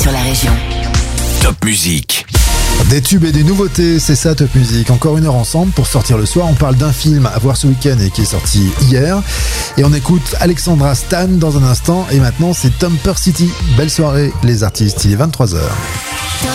sur la région. Top Musique. Des tubes et des nouveautés, c'est ça Top Musique. Encore une heure ensemble pour sortir le soir. On parle d'un film à voir ce week-end et qui est sorti hier. Et on écoute Alexandra Stan dans un instant. Et maintenant, c'est Tom City. Belle soirée les artistes, il est 23h.